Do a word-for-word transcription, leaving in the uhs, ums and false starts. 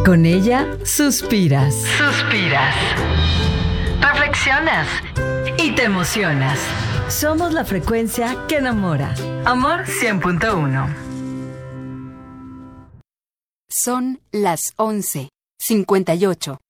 Con ella suspiras. Suspiras. Reflexionas. Y te emocionas. Somos la frecuencia que enamora. Amor cien punto uno. Son las once cincuenta y ocho.